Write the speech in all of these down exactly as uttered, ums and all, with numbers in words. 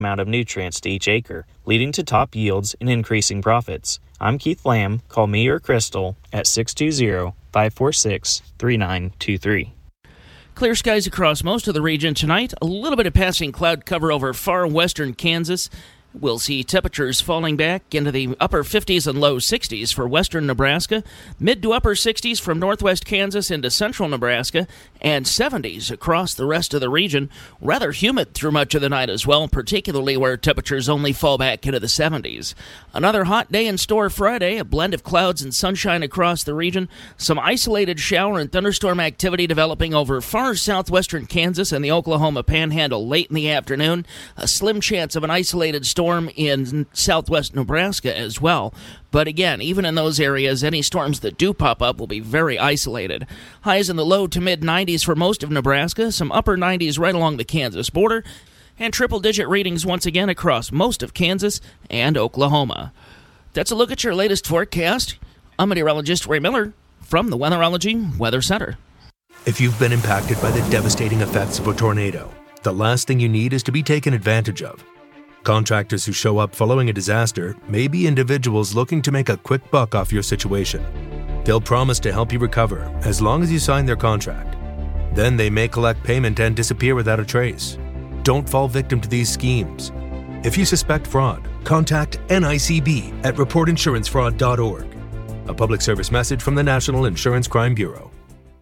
amount of nutrients to each acre, leading to top yields and increasing profits. I'm Keith Lamb. Call me or Crystal at six two zero, five four six, three nine two three. Clear skies across most of the region tonight. A little bit of passing cloud cover over far western Kansas. We'll see temperatures falling back into the upper fifties and low sixties for western Nebraska, mid to upper sixties from northwest Kansas into central Nebraska, and seventies across the rest of the region. Rather humid through much of the night as well, particularly where temperatures only fall back into the seventies. Another hot day in store Friday, a blend of clouds and sunshine across the region. Some isolated shower and thunderstorm activity developing over far southwestern Kansas and the Oklahoma Panhandle late in the afternoon. A slim chance of an isolated storm in southwest Nebraska as well. But again, even in those areas, any storms that do pop up will be very isolated. Highs in the low to mid nineties for most of Nebraska, some upper nineties right along the Kansas border, and triple-digit readings once again across most of Kansas and Oklahoma. That's a look at your latest forecast. I'm meteorologist Ray Miller from the Weatherology Weather Center. If you've been impacted by the devastating effects of a tornado, the last thing you need is to be taken advantage of. Contractors who show up following a disaster may be individuals looking to make a quick buck off your situation. They'll promise to help you recover as long as you sign their contract. Then they may collect payment and disappear without a trace. Don't fall victim to these schemes. If you suspect fraud, contact N I C B at report insurance fraud dot org. A public service message from the National Insurance Crime Bureau.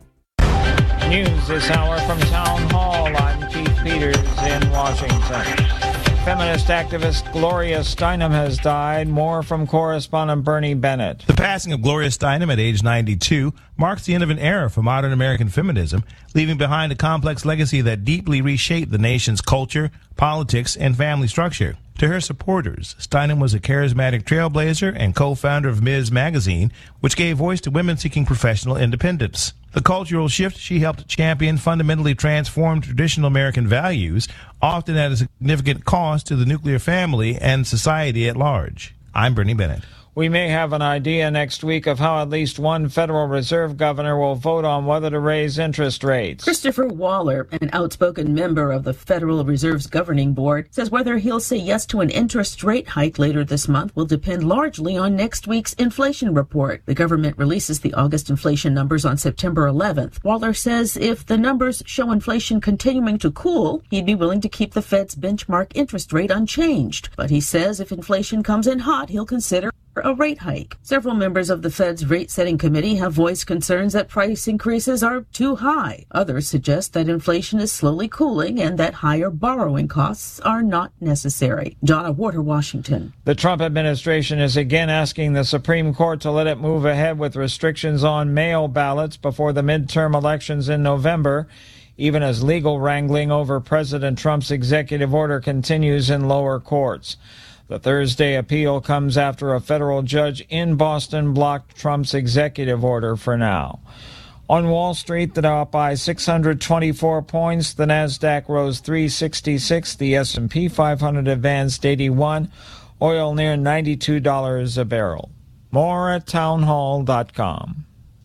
News this hour from Town Hall. I'm Keith Peters in Washington. Feminist activist Gloria Steinem has died. More from correspondent Bernie Bennett. The passing of Gloria Steinem at age ninety-two marks the end of an era for modern American feminism, leaving behind a complex legacy that deeply reshaped the nation's culture, politics, and family structure. To her supporters, Steinem was a charismatic trailblazer and co-founder of Miz Magazine, which gave voice to women seeking professional independence. The cultural shift she helped champion fundamentally transformed traditional American values, often at a significant cost to the nuclear family and society at large. I'm Bernie Bennett. We may have an idea next week of how at least one Federal Reserve governor will vote on whether to raise interest rates. Christopher Waller, an outspoken member of the Federal Reserve's governing board, says whether he'll say yes to an interest rate hike later this month will depend largely on next week's inflation report. The government releases the August inflation numbers on September eleventh. Waller says if the numbers show inflation continuing to cool, he'd be willing to keep the Fed's benchmark interest rate unchanged. But he says if inflation comes in hot, he'll consider a rate hike. Several members of the Fed's rate-setting committee have voiced concerns that price increases are too high. Others suggest that inflation is slowly cooling and that higher borrowing costs are not necessary. Donna Warder, Washington. The Trump administration is again asking the Supreme Court to let it move ahead with restrictions on mail ballots before the midterm elections in November, even as legal wrangling over President Trump's executive order continues in lower courts. The Thursday appeal comes after a federal judge in Boston blocked Trump's executive order for now. On Wall Street, the Dow up by six hundred twenty-four points. The Nasdaq rose three sixty-six. The S and P five hundred advanced eighty-one. Oil near ninety-two dollars a barrel. More at townhall dot com.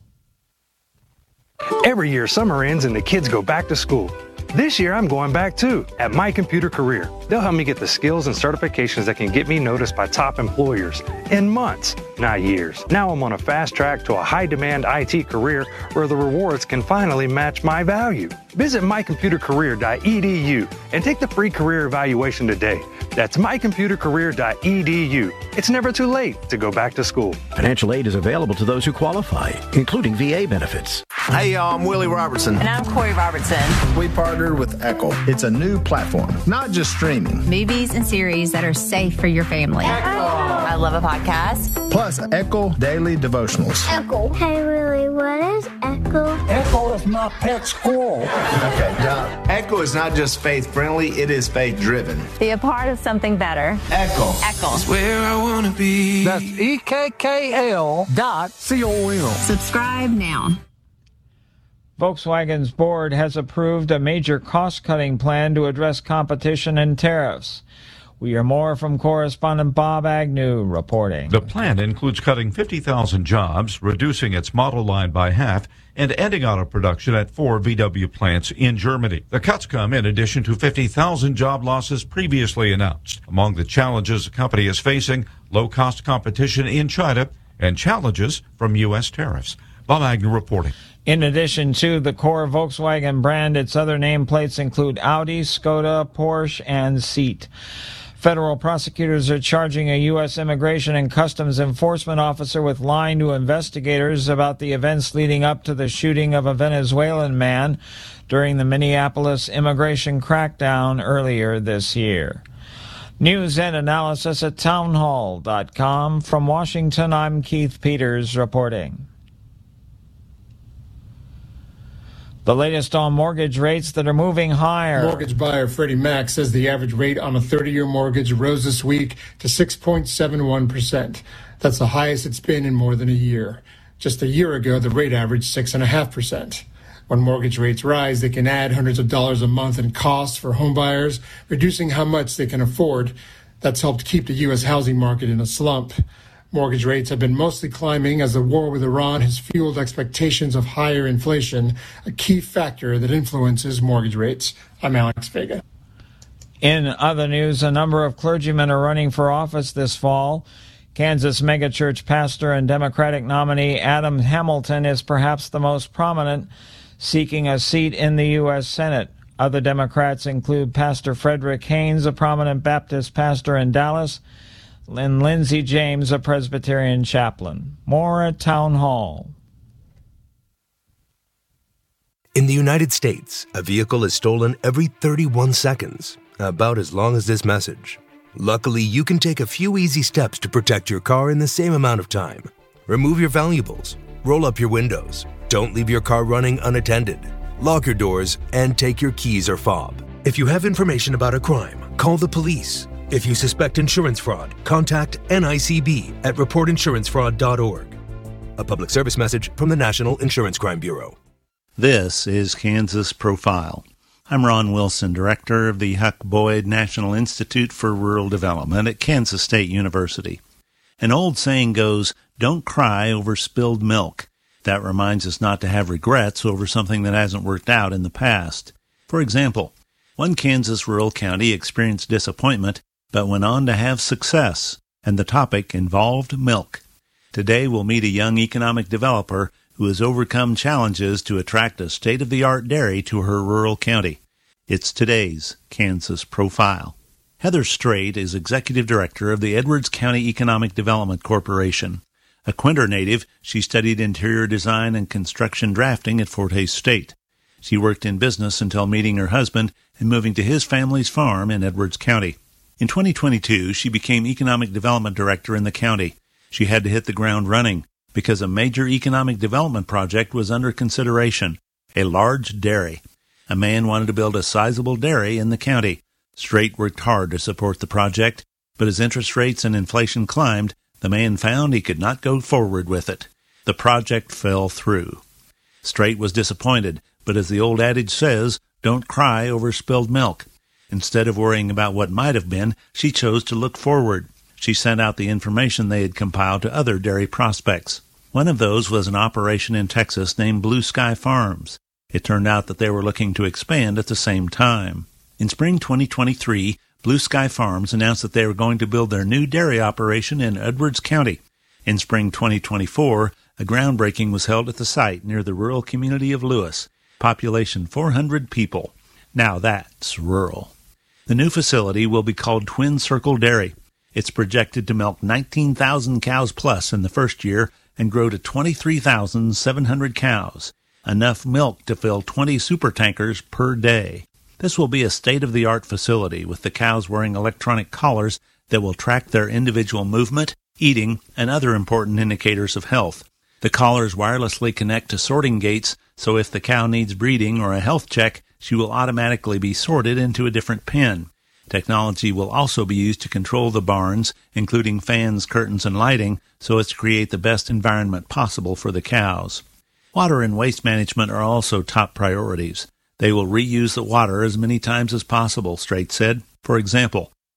Every year, summer ends and the kids go back to school. This year, I'm going back too, at My Computer Career. They'll help me get the skills and certifications that can get me noticed by top employers in months, not years. Now I'm on a fast track to a high-demand I T career where the rewards can finally match my value. Visit my computer career dot e d u and take the free career evaluation today. That's my computer career dot e d u. It's never too late to go back to school. Financial aid is available to those who qualify, including V A benefits. Hey, y'all, I'm Willie Robertson. And I'm Corey Robertson. We partnered with Echo. It's a new platform, not just streaming. Movies and series that are safe for your family. Echo. I love a podcast. Plus, Echo Daily Devotionals. Echo. Hey, Willie, what is Echo? Echo is my pet squirrel. Okay, now, Echo is not just faith-friendly, it is faith-driven. Be a part of something better. Echo. Echo. It's where I want to be. That's E K K L dot C O M. Subscribe now. Volkswagen's board has approved a major cost-cutting plan to address competition and tariffs. We hear more from correspondent Bob Agnew reporting. The plan includes cutting fifty thousand jobs, reducing its model line by half, and ending auto production at four V W plants in Germany. The cuts come in addition to fifty thousand job losses previously announced. Among the challenges the company is facing, low-cost competition in China and challenges from U S tariffs. Bob Agnew reporting. In addition to the core Volkswagen brand, its other nameplates include Audi, Skoda, Porsche, and Seat. Federal prosecutors are charging a U S Immigration and Customs Enforcement officer with lying to investigators about the events leading up to the shooting of a Venezuelan man during the Minneapolis immigration crackdown earlier this year. News and analysis at townhall dot com. From Washington, I'm Keith Peters reporting. The latest on mortgage rates that are moving higher. Mortgage buyer Freddie Mac says the average rate on a thirty-year mortgage rose this week to six point seven one percent. That's the highest it's been in more than a year. Just a year ago, the rate averaged six point five percent. When mortgage rates rise, they can add hundreds of dollars a month in costs for home buyers, reducing how much they can afford. That's helped keep the U S housing market in a slump. Mortgage rates have been mostly climbing as the war with Iran has fueled expectations of higher inflation, a key factor that influences mortgage rates. I'm Alex Vega. In other news, a number of clergymen are running for office this fall. Kansas megachurch pastor and Democratic nominee Adam Hamilton is perhaps the most prominent, seeking a seat in the U S Senate. Other Democrats include Pastor Frederick Haynes, a prominent Baptist pastor in Dallas, and Lindsey James, a Presbyterian chaplain. More at Town Hall. In the United States, a vehicle is stolen every thirty-one seconds, about as long as this message. Luckily, you can take a few easy steps to protect your car in the same amount of time. Remove your valuables, roll up your windows, don't leave your car running unattended, lock your doors, and take your keys or fob. If you have information about a crime, call the police. If you suspect insurance fraud, contact N I C B at report insurance fraud dot org. A public service message from the National Insurance Crime Bureau. This is Kansas Profile. I'm Ron Wilson, director of the Huck Boyd National Institute for Rural Development at Kansas State University. An old saying goes, "Don't cry over spilled milk." That reminds us not to have regrets over something that hasn't worked out in the past. For example, one Kansas rural county experienced disappointment but went on to have success, and the topic involved milk. Today we'll meet a young economic developer who has overcome challenges to attract a state-of-the-art dairy to her rural county. It's today's Kansas Profile. Heather Strait is executive director of the Edwards County Economic Development Corporation. A Quinter native, she studied interior design and construction drafting at Fort Hays State. She worked in business until meeting her husband and moving to his family's farm in Edwards County. In twenty twenty-two, she became Economic Development Director in the county. She had to hit the ground running because a major economic development project was under consideration, a large dairy. A man wanted to build a sizable dairy in the county. Strait worked hard to support the project, but as interest rates and inflation climbed, the man found he could not go forward with it. The project fell through. Strait was disappointed, but as the old adage says, don't cry over spilled milk. Instead of worrying about what might have been, she chose to look forward. She sent out the information they had compiled to other dairy prospects. One of those was an operation in Texas named Blue Sky Farms. It turned out that they were looking to expand at the same time. In spring twenty twenty-three, Blue Sky Farms announced that they were going to build their new dairy operation in Edwards County. In spring twenty twenty-four, a groundbreaking was held at the site near the rural community of Lewis. Population four hundred people. Now that's rural. The new facility will be called Twin Circle Dairy. It's projected to milk nineteen thousand cows plus in the first year and grow to twenty-three thousand seven hundred cows, enough milk to fill twenty supertankers per day. This will be a state-of-the-art facility with the cows wearing electronic collars that will track their individual movement, eating, and other important indicators of health. The collars wirelessly connect to sorting gates, so if the cow needs breeding or a health check, she will automatically be sorted into a different pen. Technology will also be used to control the barns, including fans, curtains, and lighting, so as to create the best environment possible for the cows. Water and waste management are also top priorities. They will reuse the water as many times as possible, Strait said. For example,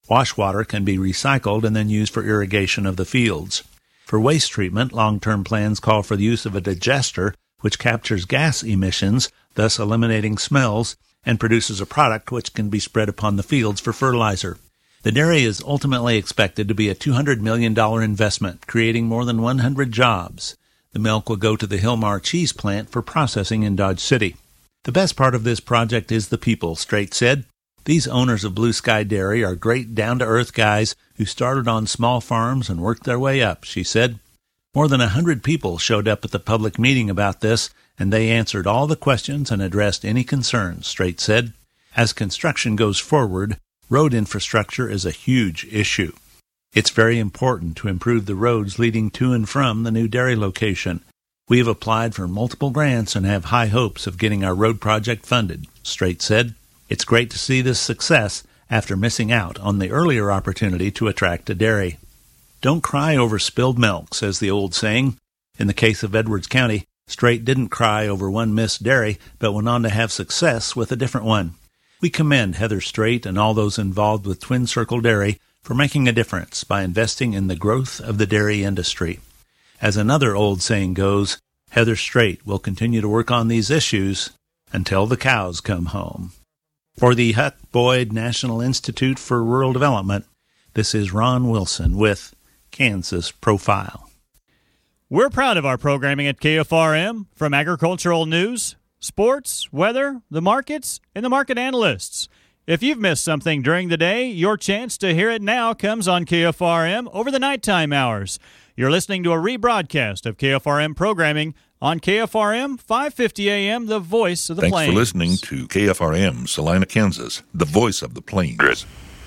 Wash water can be recycled and then used for irrigation of the fields. For waste treatment, long-term plans call for the use of a digester, which captures gas emissions, thus eliminating smells, and produces a product which can be spread upon the fields for fertilizer. The dairy is ultimately expected to be a two hundred million dollars investment, creating more than one hundred jobs. The milk will go to the Hilmar cheese plant for processing in Dodge City. The best part of this project is the people, Strait said. These owners of Blue Sky Dairy are great down-to-earth guys who started on small farms and worked their way up, she said. More than a hundred people showed up at the public meeting about this, and they answered all the questions and addressed any concerns, Strait said. As construction goes forward, road infrastructure is a huge issue. It's very important to improve the roads leading to and from the new dairy location. We have applied for multiple grants and have high hopes of getting our road project funded, Strait said. It's great to see this success after missing out on the earlier opportunity to attract a dairy. Don't cry over spilled milk, says the old saying. In the case of Edwards County, Strait didn't cry over one missed dairy, but went on to have success with a different one. We commend Heather Strait and all those involved with Twin Circle Dairy for making a difference by investing in the growth of the dairy industry. As another old saying goes, Heather Strait will continue to work on these issues until the cows come home. For the Huck Boyd National Institute for Rural Development, this is Ron Wilson with Kansas Profile. We're proud of our programming at K F R M, from agricultural news, sports, weather, the markets, and the market analysts. If you've missed something during the day, your chance to hear it now comes on K F R M over the nighttime hours. You're listening to a rebroadcast of K F R M programming on K F R M, five fifty A M, the voice of the Thanks plains. Thanks for listening to K F R M, Salina, Kansas, the voice of the plains.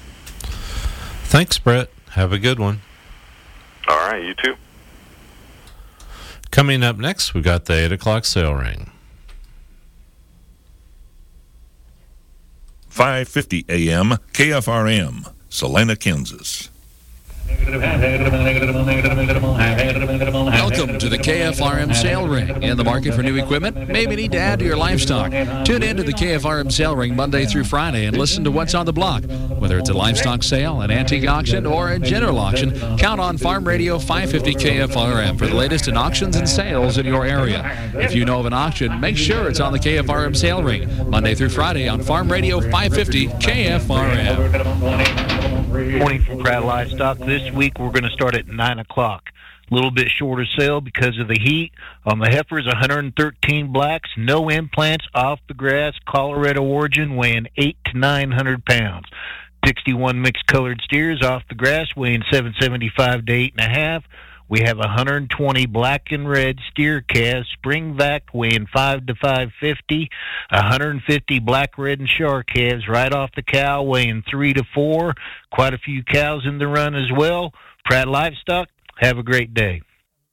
Thanks, Brett. Have a good one. All right, you too. Coming up next, we got the eight o'clock sale ring. five fifty A M, K F R M, Salina, Kansas. Welcome to the K F R M Sale Ring. In the market for new equipment? Maybe need to add to your livestock. Tune in to the K F R M Sale Ring Monday through Friday and listen to what's on the block. Whether it's a livestock sale, an antique auction, or a general auction, count on Farm Radio five fifty K F R M for the latest in auctions and sales in your area. If you know of an auction, make sure it's on the K F R M Sale Ring Monday through Friday on Farm Radio five fifty K F R M. Morning from Pratt Livestock. This week we're going to start at nine o'clock. A little bit shorter sale because of the heat. On the heifers, one hundred thirteen blacks, no implants, off the grass, Colorado origin, weighing eight to nine hundred pounds. sixty-one mixed colored steers off the grass, weighing seven seventy-five to eight and a half. We have one hundred twenty black and red steer calves, spring vac, weighing five to five fifty. one hundred fifty black, red, and Shar calves right off the cow, weighing three to four. Quite a few cows in the run as well. Pratt Livestock, have a great day.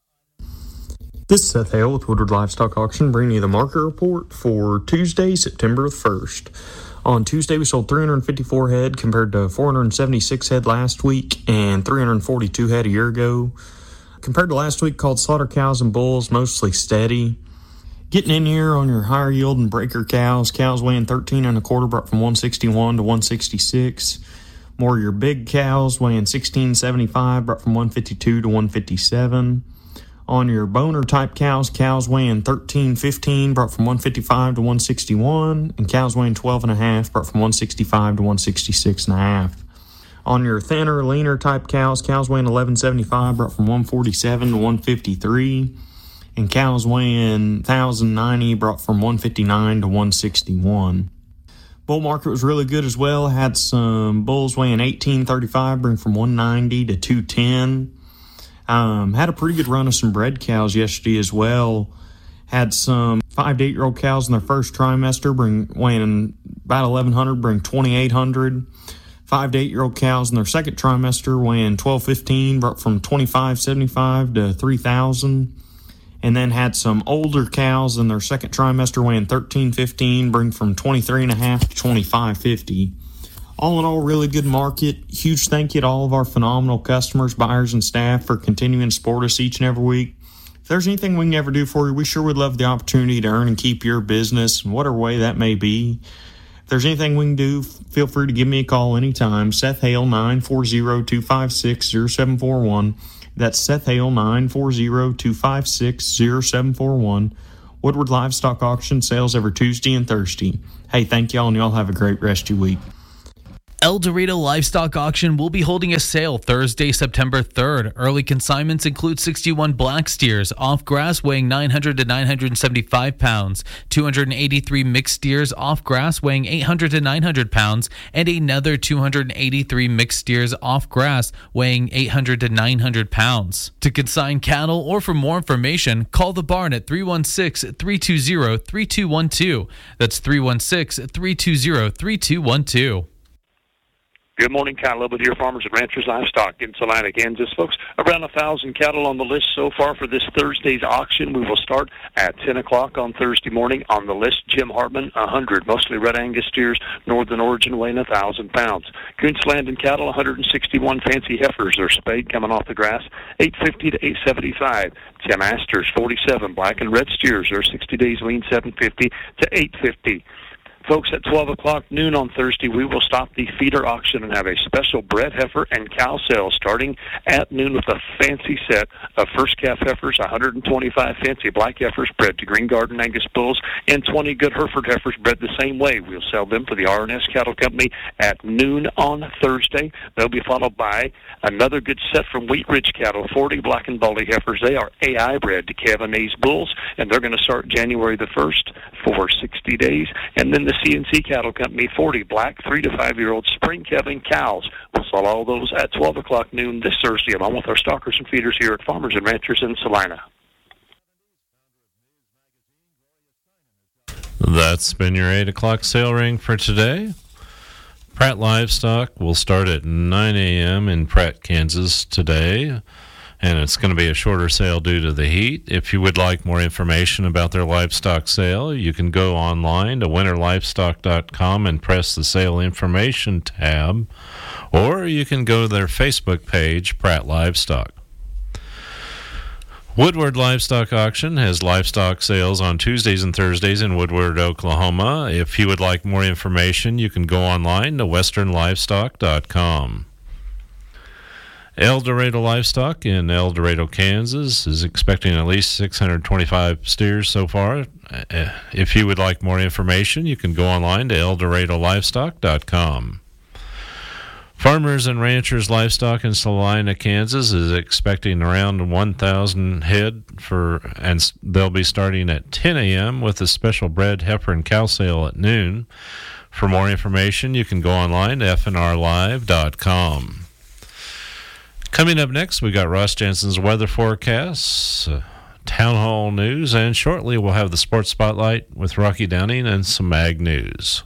This is Seth Hale with Woodward Livestock Auction, bringing you the market report for Tuesday, September first. On Tuesday, we sold three hundred fifty-four head compared to four hundred seventy-six head last week and three hundred forty-two head a year ago. Compared to last week, called slaughter cows and bulls mostly steady. Getting in here on your higher yielding breaker cows, cows weighing thirteen and a quarter brought from one sixty-one to one sixty-six. More of your big cows weighing sixteen seventy-five brought from one fifty-two to one fifty-seven. On your boner type cows, cows weighing thirteen fifteen brought from one fifty-five to one sixty-one, and cows weighing twelve and a half brought from one sixty-five to one sixty-six and a half. On your thinner, leaner type cows, cows weighing eleven seventy-five brought from one forty-seven to one fifty-three, and cows weighing one thousand ninety brought from one fifty-nine to one sixty-one. Bull market was really good as well. Had some bulls weighing eighteen thirty-five, bring from one ninety to two ten. Um, had a pretty good run of some bred cows yesterday as well. Had some five to eight year old cows in their first trimester, bring weighing about eleven hundred, bring twenty-eight hundred. Five to eight year old cows in their second trimester weighing twelve fifteen, brought from twenty-five seventy-five to three thousand. And then had some older cows in their second trimester weighing thirteen fifteen, bring from twenty-three and a half to twenty-five fifty. All in all, really good market. Huge thank you to all of our phenomenal customers, buyers, and staff for continuing to support us each and every week. If there's anything we can ever do for you, we sure would love the opportunity to earn and keep your business in whatever way that may be. If there's anything we can do, feel free to give me a call anytime. Seth Hale, nine four zero, two five six, zero seven four one. That's Seth Hale, nine four zero, two five six, zero seven four one. Woodward Livestock Auction sales every Tuesday and Thursday. Hey, thank y'all, and y'all have a great rest of your week. El Dorado Livestock Auction will be holding a sale Thursday, September third. Early consignments include sixty-one black steers off grass weighing nine hundred to nine hundred seventy-five pounds, two hundred eighty-three mixed steers off grass weighing eight hundred to nine hundred pounds, and another two hundred eighty-three mixed steers off grass weighing eight hundred to nine hundred pounds. To consign cattle or for more information, call the barn at three one six, three two zero, three two one two. That's three one six, three two zero, three two one two. Good morning, Kyle Lovett here, Farmers and Ranchers Livestock in Salina, Kansas. Folks, around one thousand cattle on the list so far for this Thursday's auction. We will start at ten o'clock on Thursday morning. On the list, Jim Hartman, one hundred, mostly Red Angus steers, Northern Origin, weighing one thousand pounds. Kunstland and cattle, one hundred sixty-one fancy heifers. They're spayed coming off the grass, eight fifty to eight seventy-five. Tim Asters, forty-seven, black and red steers. They're sixty days lean, seven fifty to eight fifty. Folks, at twelve o'clock noon on Thursday, we will stop the feeder auction and have a special bred heifer and cow sale starting at noon with a fancy set of first calf heifers, one hundred twenty-five fancy black heifers bred to Green Garden Angus bulls, and twenty good Hereford heifers bred the same way. We'll sell them for the R and S Cattle Company at noon on Thursday. They'll be followed by another good set from Wheat Ridge Cattle, forty black and baldy heifers. They are A I bred to Kevin A's bulls, and they're going to start January the first for sixty days. And then the C and C Cattle Company, forty black, three to five-year-old spring Kevin cows. We'll sell all those at twelve o'clock noon this Thursday, along with our stockers and feeders here at Farmers and Ranchers in Salina. That's been your eight o'clock sale ring for today. Pratt Livestock will start at nine a.m. in Pratt, Kansas today, and it's going to be a shorter sale due to the heat. If you would like more information about their livestock sale, you can go online to winter livestock dot com and press the sale information tab, or you can go to their Facebook page, Pratt Livestock. Woodward Livestock Auction has livestock sales on Tuesdays and Thursdays in Woodward, Oklahoma. If you would like more information, you can go online to western livestock dot com. El Dorado Livestock in El Dorado, Kansas is expecting at least six hundred twenty-five steers so far. If you would like more information, you can go online to el dorado livestock dot com. Farmers and Ranchers Livestock in Salina, Kansas is expecting around one thousand head for, and they'll be starting at ten a.m. with a special bred heifer and cow sale at noon. For more information, you can go online to f n r live dot com. Coming up next, we got Ross Jensen's weather forecasts, uh, town hall news, and shortly we'll have the sports spotlight with Rocky Downing and some ag news.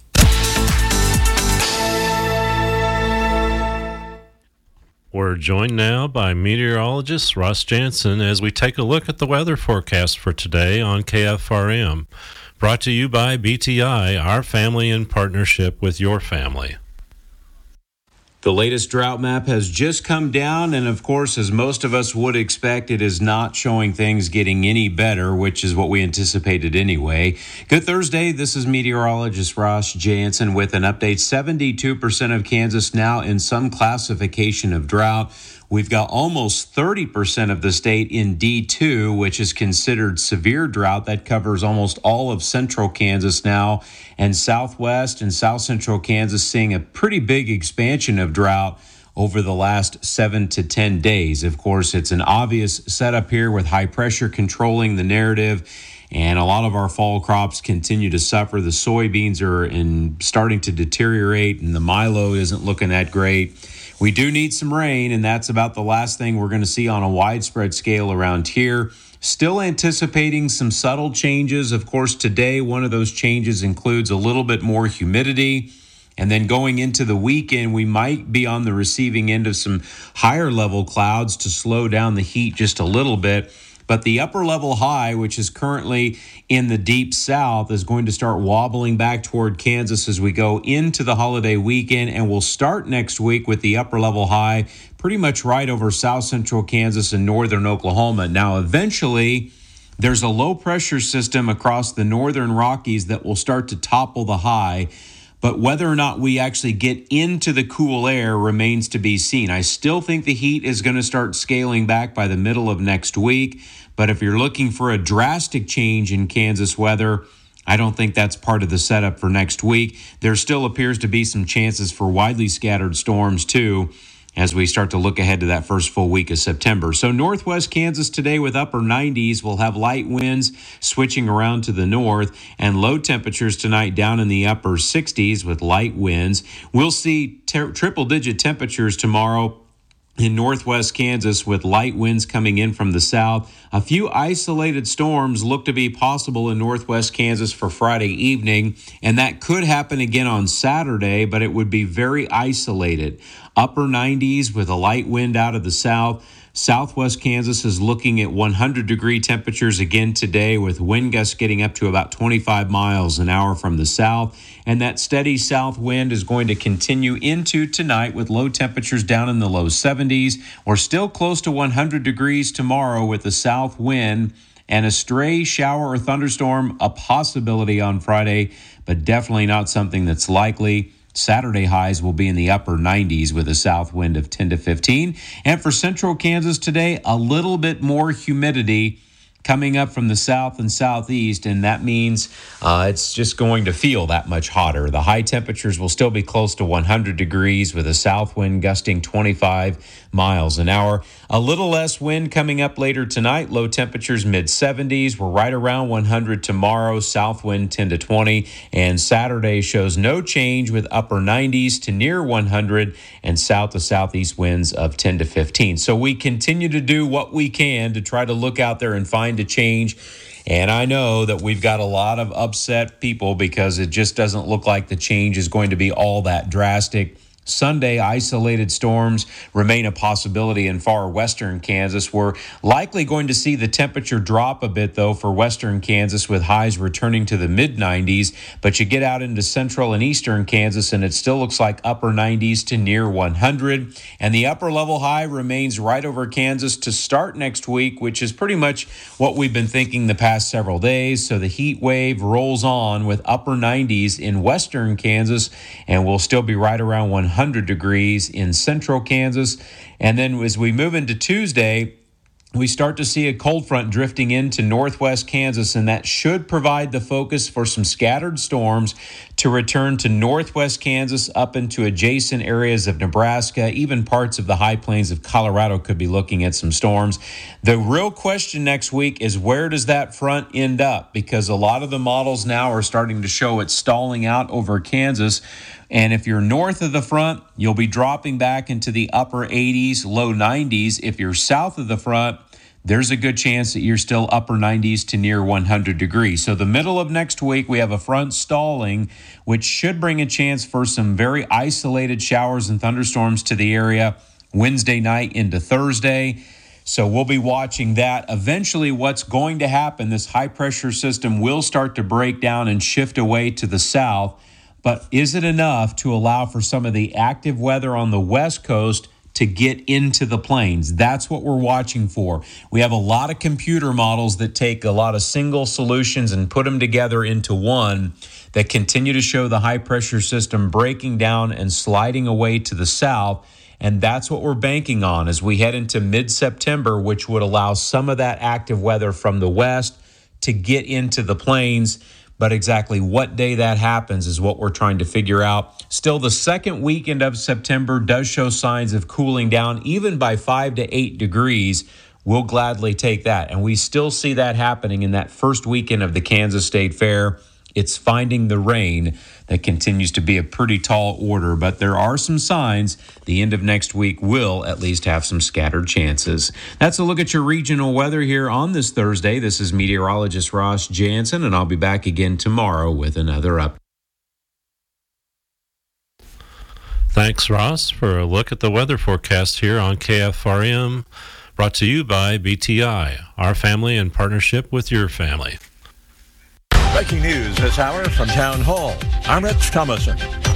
We're joined now by meteorologist Ross Jansen as we take a look at the weather forecast for today on K F R M. Brought to you by B T I, our family in partnership with your family. The latest drought map has just come down, and of course, as most of us would expect, it is not showing things getting any better, which is what we anticipated anyway. Good Thursday. This is meteorologist Ross Jansen with an update. seventy-two percent of Kansas now in some classification of drought. We've got almost thirty percent of the state in D two, which is considered severe drought. That covers almost all of central Kansas now, and southwest and south central Kansas seeing a pretty big expansion of drought over the last seven to ten days. Of course, it's an obvious setup here with high pressure controlling the narrative, and a lot of our fall crops continue to suffer. The soybeans are in starting to deteriorate, and the milo isn't looking that great. We do need some rain, and that's about the last thing we're going to see on a widespread scale around here. Still anticipating some subtle changes. Of course, today, one of those changes includes a little bit more humidity. And then going into the weekend, we might be on the receiving end of some higher level clouds to slow down the heat just a little bit. But the upper level high, which is currently in the deep south, is going to start wobbling back toward Kansas as we go into the holiday weekend. And we'll start next week with the upper level high pretty much right over south central Kansas and northern Oklahoma. Now, eventually, there's a low pressure system across the northern Rockies that will start to topple the high. but whether or not we actually get into the cool air remains to be seen. I still think the heat is going to start scaling back by the middle of next week, but if you're looking for a drastic change in Kansas weather, I don't think that's part of the setup for next week. There still appears to be some chances for widely scattered storms, too, as we start to look ahead to that first full week of September. So northwest Kansas today with upper nineties. We'll have light winds switching around to the north, and low temperatures tonight down in the upper sixties with light winds. We'll see ter- triple-digit temperatures tomorrow in northwest Kansas with light winds coming in from the south. A few isolated storms look to be possible in northwest Kansas for Friday evening, and that could happen again on Saturday, but it would be very isolated. Upper nineties with a light wind out of the south. Southwest Kansas is looking at one hundred degree temperatures again today, with wind gusts getting up to about twenty-five miles an hour from the south. And that steady south wind is going to continue into tonight with low temperatures down in the low seventies. We're still close to one hundred degrees tomorrow with the south wind, and a stray shower or thunderstorm a possibility on Friday, but definitely not something that's likely. Saturday highs will be in the upper nineties with a south wind of ten to fifteen. And for central Kansas today, a little bit more humidity coming up from the south and southeast, and that means uh, it's just going to feel that much hotter. The high temperatures will still be close to one hundred degrees with a south wind gusting twenty-five miles an hour. A little less wind coming up later tonight. Low temperatures mid seventies. We're right around one hundred tomorrow. South wind ten to twenty. And Saturday shows no change with upper nineties to near one hundred and south to southeast winds of ten to fifteen. So we continue to do what we can to try to look out there and find a change. And I know that we've got a lot of upset people because it just doesn't look like the change is going to be all that drastic. Sunday, isolated storms remain a possibility in far western Kansas. We're likely going to see the temperature drop a bit, though, for western Kansas with highs returning to the mid nineties. But you get out into central and eastern Kansas, and it still looks like upper nineties to near one hundred. And the upper level high remains right over Kansas to start next week, which is pretty much what we've been thinking the past several days. So the heat wave rolls on with upper nineties in western Kansas, and we'll still be right around one hundred degrees in central Kansas. And then as we move into Tuesday, we start to see a cold front drifting into northwest Kansas, and that should provide the focus for some scattered storms to return to northwest Kansas up into adjacent areas of Nebraska. Even parts of the high plains of Colorado could be looking at some storms. The real question next week is, where does that front end up? Because a lot of the models now are starting to show it stalling out over Kansas. And if you're north of the front, you'll be dropping back into the upper eighties, low nineties. If you're south of the front, there's a good chance that you're still upper nineties to near one hundred degrees. So the middle of next week, we have a front stalling, which should bring a chance for some very isolated showers and thunderstorms to the area Wednesday night into Thursday. So we'll be watching that. Eventually, what's going to happen, this high-pressure system will start to break down and shift away to the south. But is it enough to allow for some of the active weather on the west coast to get into the plains? That's what we're watching for. We have a lot of computer models that take a lot of single solutions and put them together into one that continue to show the high-pressure system breaking down and sliding away to the south. And that's what we're banking on as we head into mid-September, which would allow some of that active weather from the west to get into the plains. But exactly what day that happens is what we're trying to figure out. Still, the second weekend of September does show signs of cooling down, even by five to eight degrees. We'll gladly take that. And we still see that happening in that first weekend of the Kansas State Fair. It's finding the rain that continues to be a pretty tall order, but there are some signs the end of next week will at least have some scattered chances. That's a look at your regional weather here on this Thursday. This is meteorologist Ross Jansen, and I'll be back again tomorrow with another update. Thanks, Ross, for a look at the weather forecast here on K F R M, brought to you by B T I, our family in partnership with your family. Breaking news this hour from Town Hall. I'm Rich Thomason.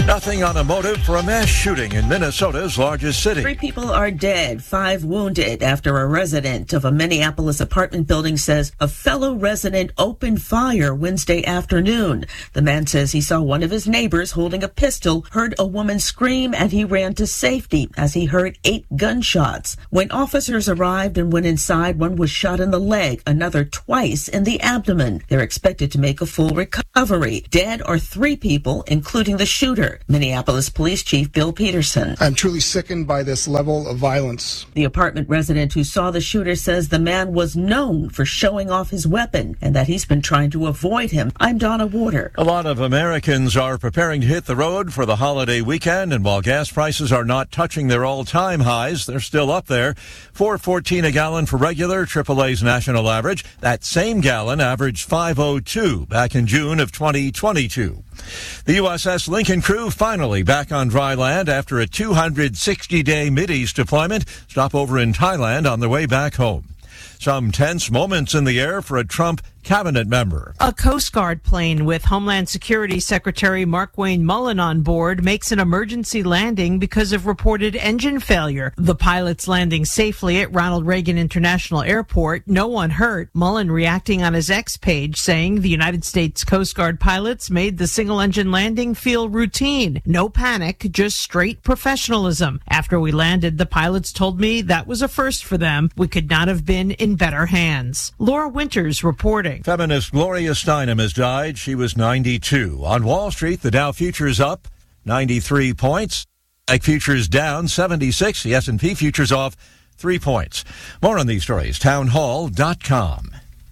Nothing on a motive for a mass shooting in Minnesota's largest city. Three people are dead, five wounded after a resident of a Minneapolis apartment building says a fellow resident opened fire Wednesday afternoon. The man says he saw one of his neighbors holding a pistol, heard a woman scream, and he ran to safety as he heard eight gunshots. When officers arrived and went inside, one was shot in the leg, another twice in the abdomen. They're expected to make a full recovery. Dead are three people, including the shooter. Minneapolis Police Chief Bill Peterson. I'm truly sickened by this level of violence. The apartment resident who saw the shooter says the man was known for showing off his weapon and that he's been trying to avoid him. I'm Donna Warder. A lot of Americans are preparing to hit the road for the holiday weekend, and while gas prices are not touching their all-time highs, they're still up there. four fourteen a gallon for regular, triple A's national average. That same gallon averaged five oh two back in June of twenty twenty-two. The U S S Lincoln crew finally back on dry land after a two hundred sixty day Mideast deployment. Stopover in Thailand on their way back home. Some tense moments in the air for a Trump cabinet member. A Coast Guard plane with Homeland Security Secretary Markwayne Mullin on board makes an emergency landing because of reported engine failure. The pilot's landing safely at Ronald Reagan International Airport. No one hurt. Mullin reacting on his X page saying the United States Coast Guard pilots made the single-engine landing feel routine. No panic, just straight professionalism. After we landed, the pilots told me that was a first for them. We could not have been in better hands. Laura Winters reporting. Feminist Gloria Steinem has died. She was ninety-two. On Wall Street, the Dow futures up ninety-three points. Nasdaq futures down seventy-six. The S and P futures off three points. More on these stories, townhall dot com.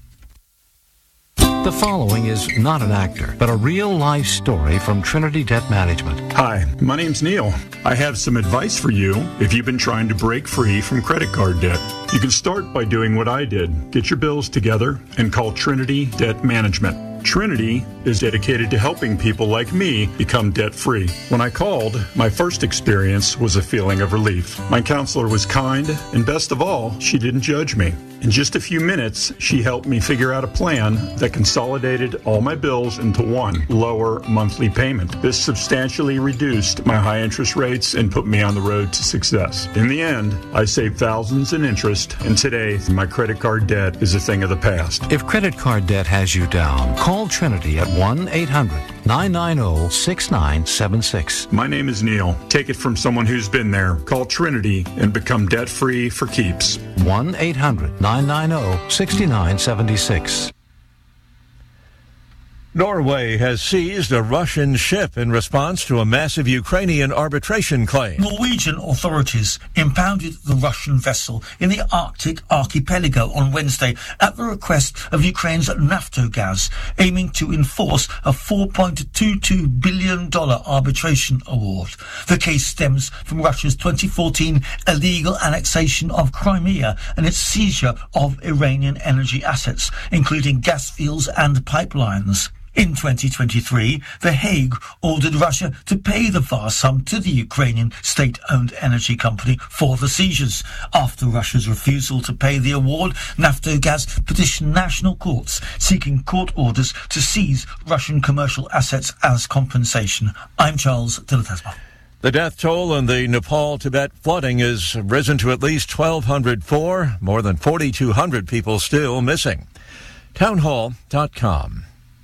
The following is not an actor, but a real-life story from Trinity Debt Management. Hi, my name's Neil. I have some advice for you if you've been trying to break free from credit card debt. You can start by doing what I did. Get your bills together and call Trinity Debt Management. Trinity is dedicated to helping people like me become debt-free. When I called, my first experience was a feeling of relief. My counselor was kind, and best of all, she didn't judge me. In just a few minutes, she helped me figure out a plan that consolidated all my bills into one lower monthly payment. This substantially reduced my high interest rates and put me on the road to success. In the end, I saved thousands in interest, and today, my credit card debt is a thing of the past. If credit card debt has you down, call Trinity at one eight hundred nine nine zero six nine seven six. My name is Neil. Take it from someone who's been there. Call Trinity and become debt-free for keeps. one eight hundred nine nine zero six nine seven six. Norway has seized a Russian ship in response to a massive Ukrainian arbitration claim. Norwegian authorities impounded the Russian vessel in the Arctic archipelago on Wednesday at the request of Ukraine's Naftogaz, aiming to enforce a four point two two billion dollars arbitration award. The case stems from Russia's twenty fourteen illegal annexation of Crimea and its seizure of Iranian energy assets, including gas fields and pipelines. In twenty twenty-three, The Hague ordered Russia to pay the vast sum to the Ukrainian state-owned energy company for the seizures. After Russia's refusal to pay the award, Naftogaz petitioned national courts seeking court orders to seize Russian commercial assets as compensation. I'm Charles Dillatasma. The death toll in the Nepal-Tibet flooding has risen to at least twelve oh four, more than forty-two hundred people still missing. townhall dot com.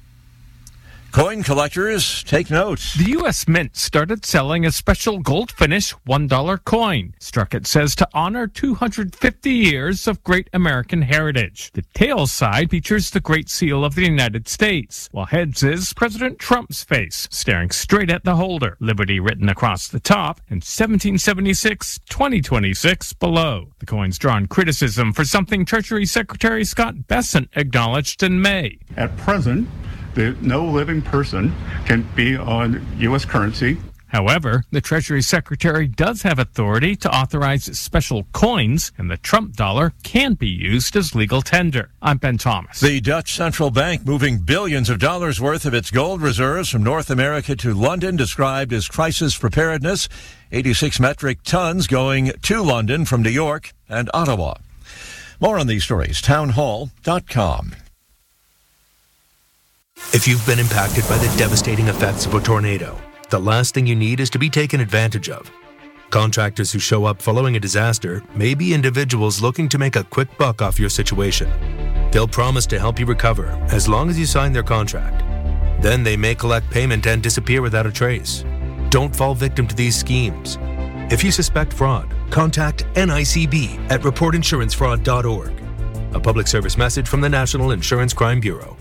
Coin collectors, take note. The U S Mint started selling a special gold finish one dollar coin. Struck, it says, to honor two hundred fifty years of great American heritage. The tail side features the Great Seal of the United States, while heads is President Trump's face, staring straight at the holder. Liberty written across the top, and seventeen seventy-six twenty twenty-six below. The coin's drawn criticism for something Treasury Secretary Scott Bessent acknowledged in May. At present, The, no living person can be on U S currency. However, the Treasury Secretary does have authority to authorize special coins, and the Trump dollar can be used as legal tender. I'm Ben Thomas. The Dutch Central Bank moving billions of dollars worth of its gold reserves from North America to London, described as crisis preparedness. eighty-six metric tons going to London from New York and Ottawa. More on these stories, townhall dot com. If you've been impacted by the devastating effects of a tornado, The last thing you need is to be taken advantage of. Contractors who show up following a disaster may be individuals looking to make a quick buck off your situation. They'll promise to help you recover as long as you sign their contract. Then they may collect payment and disappear without a trace. Don't fall victim to these schemes. If you suspect fraud, contact N I C B at report insurance fraud dot org. A public service message from the National Insurance Crime Bureau.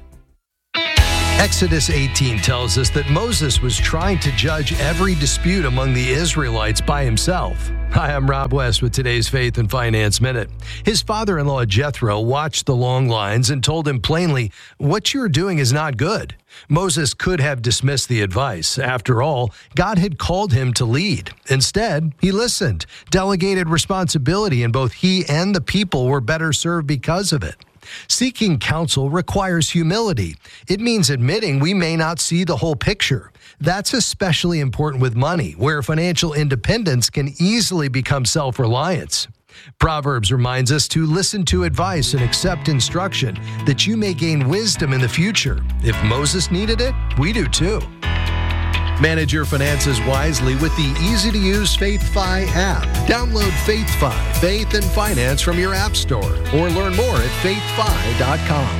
Exodus eighteen tells us that Moses was trying to judge every dispute among the Israelites by himself. Hi, I'm Rob West with today's Faith and Finance Minute. His father-in-law Jethro watched the long lines and told him plainly, "What you're doing is not good." Moses could have dismissed the advice. After all, God had called him to lead. Instead, he listened, delegated responsibility, and both he and the people were better served because of it. Seeking counsel requires humility. It means admitting we may not see the whole picture. That's especially important with money, where financial independence can easily become self-reliance. Proverbs reminds us to listen to advice and accept instruction, that you may gain wisdom in the future. If Moses needed it, we do too. Manage your finances wisely with the easy-to-use FaithFi app. Download FaithFi, Faith and Finance from your app store, or learn more at faith fi dot com.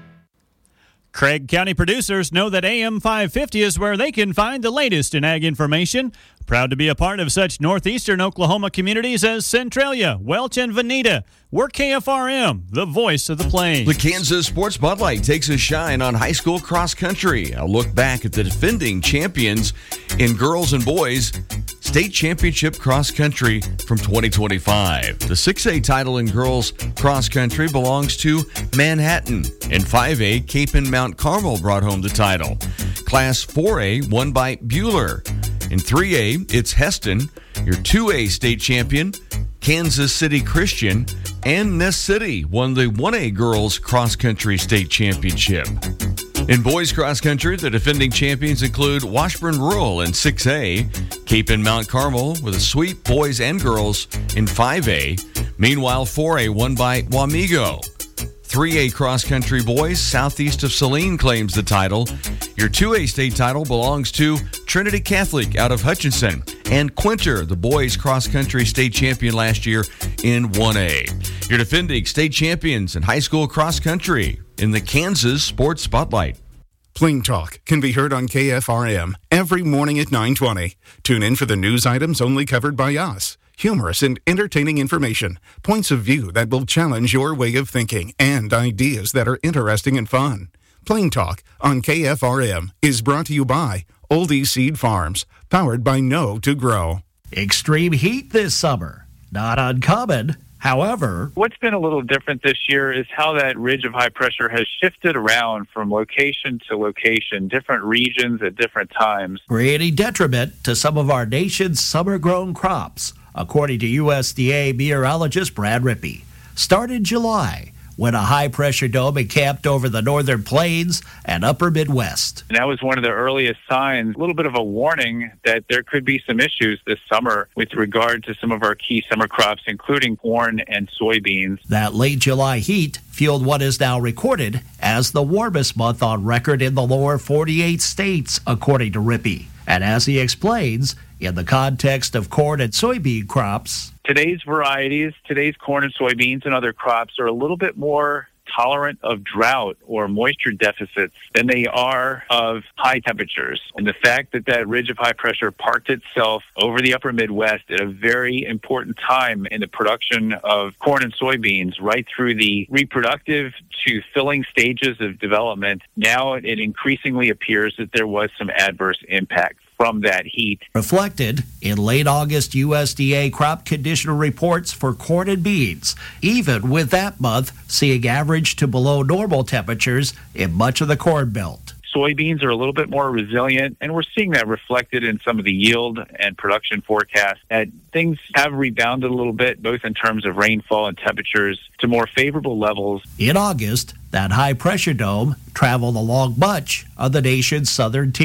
Craig County producers know that A M five fifty is where they can find the latest in ag information. Proud to be a part of such northeastern Oklahoma communities as Centralia, Welch, and Veneta. We're K F R M, the voice of the plains. The Kansas Sports Spotlight takes a shine on high school cross country. A look back at the defending champions in girls and boys state championship cross country from twenty twenty-five. The six A title in girls cross country belongs to Manhattan. In five A, Cape and Mount Carmel brought home the title. Class four A won by Bueller. In three A, it's Heston. Your two A state champion, Kansas City Christian, and Ness City won the one A girls cross country state championship. In boys cross country, the defending champions include Washburn Rural in six A, Cape and Mount Carmel with a sweep boys and girls in five A. Meanwhile, four A won by Wamego. three A cross country boys, southeast of Saline claims the title. Your two A state title belongs to Trinity Catholic out of Hutchinson, and Quinter, the boys cross country state champion last year in one A. Your defending state champions in high school cross country in the Kansas Sports Spotlight. Plain Talk can be heard on K F R M every morning at nine twenty. Tune in for the news items only covered by us. Humorous and entertaining information, points of view that will challenge your way of thinking, and ideas that are interesting and fun. Plain Talk on K F R M is brought to you by Oldie Seed Farms, powered by Know to Grow. Extreme heat this summer. Not uncommon. However, what's been a little different this year is how that ridge of high pressure has shifted around from location to location, different regions at different times, creating detriment to some of our nation's summer-grown crops, according to U S D A meteorologist Brad Rippey. Start in July, when a high-pressure dome encamped over the northern plains and upper Midwest. And that was one of the earliest signs, a little bit of a warning that there could be some issues this summer with regard to some of our key summer crops, including corn and soybeans. That late July heat fueled what is now recorded as the warmest month on record in the lower forty-eight states, according to Rippey. And as he explains, in the context of corn and soybean crops, today's varieties, today's corn and soybeans and other crops are a little bit more tolerant of drought or moisture deficits than they are of high temperatures. And the fact that that ridge of high pressure parked itself over the upper Midwest at a very important time in the production of corn and soybeans, right through the reproductive to filling stages of development, now it increasingly appears that there was some adverse impact from that heat. Reflected in late August U S D A crop condition reports for corn and beans, even with that month seeing average to below normal temperatures in much of the Corn Belt. Soybeans are a little bit more resilient, and we're seeing that reflected in some of the yield and production forecasts. That things have rebounded a little bit, both in terms of rainfall and temperatures, to more favorable levels. In August, that high-pressure dome traveled along much of the nation's southern tier.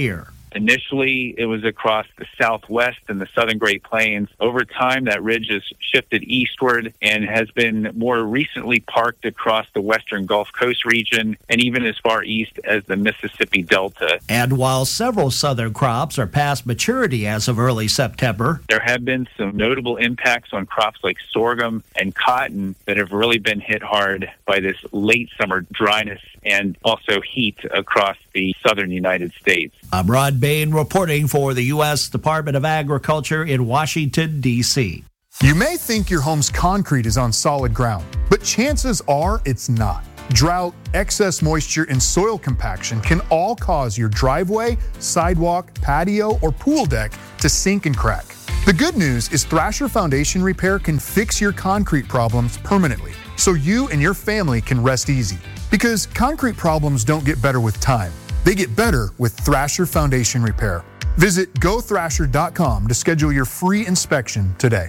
Initially, it was across the southwest and the southern Great Plains. Over time, that ridge has shifted eastward and has been more recently parked across the western Gulf Coast region and even as far east as the Mississippi Delta. And while several southern crops are past maturity as of early September, there have been some notable impacts on crops like sorghum and cotton that have really been hit hard by this late summer dryness and also heat across the southern United States. I'm Rod Bain reporting for the U S Department of Agriculture in Washington, D C You may think your home's concrete is on solid ground, but chances are it's not. Drought, excess moisture, and soil compaction can all cause your driveway, sidewalk, patio, or pool deck to sink and crack. The good news is Thrasher Foundation Repair can fix your concrete problems permanently, so you and your family can rest easy. Because concrete problems don't get better with time. They get better with Thrasher Foundation Repair. Visit go thrasher dot com to schedule your free inspection today.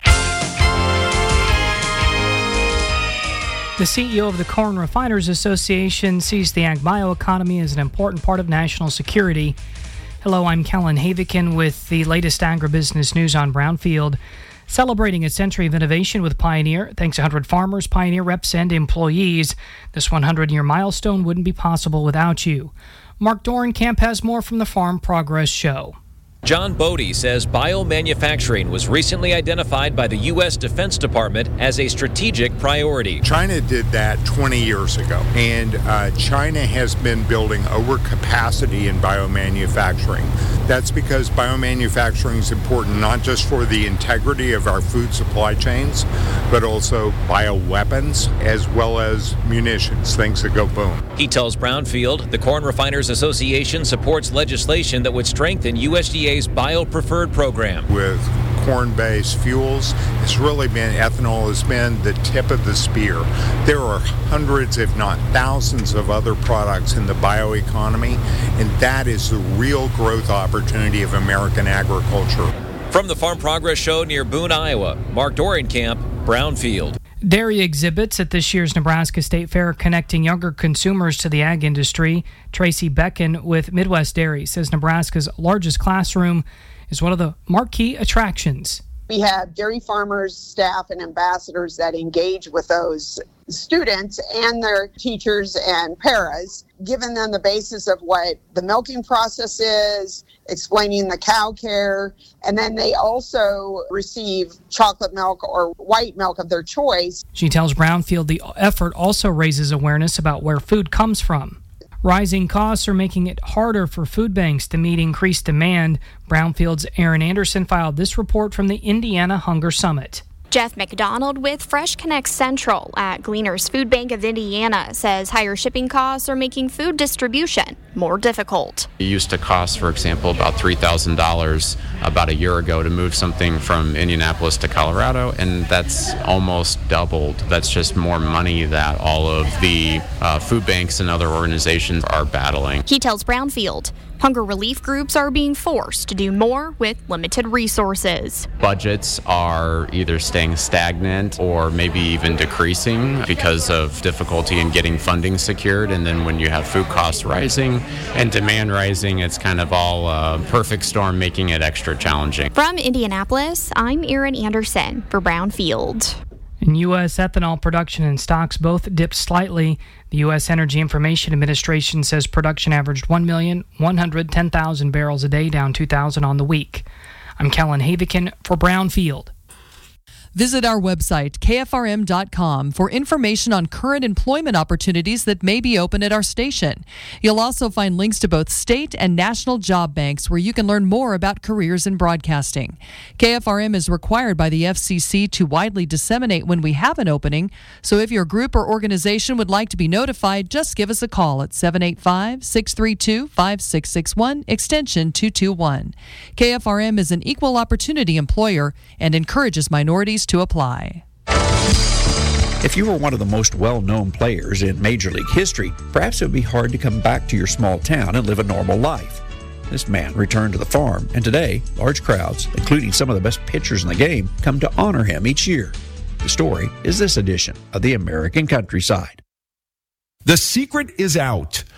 The C E O of the Corn Refiners Association sees the ag bioeconomy as an important part of national security. Hello, I'm Kellen Havikin with the latest agribusiness news on Brownfield. Celebrating a century of innovation with Pioneer, thanks to one hundred farmers, Pioneer reps, and employees. This one hundred year milestone wouldn't be possible without you. Mark Dorenkamp has more from the Farm Progress Show. John Bodie says biomanufacturing was recently identified by the U S Defense Department as a strategic priority. China did that twenty years ago, and uh, China has been building overcapacity in biomanufacturing. That's because biomanufacturing is important not just for the integrity of our food supply chains, but also bioweapons as well as munitions, things that go boom. He tells Brownfield the Corn Refiners Association supports legislation that would strengthen U S D A's bio-preferred program. With corn-based fuels, it's really been, ethanol has been the tip of the spear. There are hundreds, if not thousands, of other products in the bioeconomy, and that is the real growth opportunity of American agriculture. From the Farm Progress Show near Boone, Iowa, Mark Dorenkamp, Brownfield. Dairy exhibits at this year's Nebraska State Fair connecting younger consumers to the ag industry. Tracy Becken with Midwest Dairy says Nebraska's largest classroom is one of the marquee attractions. We have dairy farmers, staff, and ambassadors that engage with those students and their teachers and paras, giving them the basis of what the milking process is, explaining the cow care, and then they also receive chocolate milk or white milk of their choice. She tells Brownfield the effort also raises awareness about where food comes from. Rising costs are making it harder for food banks to meet increased demand. Brownfield's Aaron Anderson filed this report from the Indiana Hunger Summit. Jeff McDonald with Fresh Connect Central at Gleaner's Food Bank of Indiana says higher shipping costs are making food distribution more difficult. It used to cost, for example, about three thousand dollars about a year ago to move something from Indianapolis to Colorado, and that's almost doubled. That's just more money that all of the uh, food banks and other organizations are battling. He tells Brownfield hunger relief groups are being forced to do more with limited resources. Budgets are either staying stagnant or maybe even decreasing because of difficulty in getting funding secured. And then when you have food costs rising and demand rising, it's kind of all a perfect storm, making it extra challenging. From Indianapolis, I'm Erin Anderson for Brownfield. In U S ethanol production and stocks both dipped slightly. The U S Energy Information Administration says production averaged one million one hundred ten thousand barrels a day, down two thousand on the week. I'm Kellen Havikin for Brownfield. Visit our website, K F R M dot com, for information on current employment opportunities that may be open at our station. You'll also find links to both state and national job banks where you can learn more about careers in broadcasting. K F R M is required by the F C C to widely disseminate when we have an opening, so if your group or organization would like to be notified, just give us a call at seven eight five, six three two, five six six one, extension two two one. K F R M is an equal opportunity employer and encourages minorities to apply. If you were one of the most well-known players in Major League history, perhaps it would be hard to come back to your small town and live a normal life. This man returned to the farm, and today, large crowds, including some of the best pitchers in the game, come to honor him each year. The story is this edition of the American Countryside. The secret is out.